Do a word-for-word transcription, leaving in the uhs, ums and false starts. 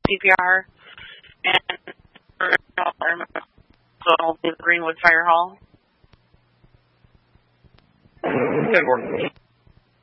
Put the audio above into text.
C P R and so Greenwood Fire Hall. Good work.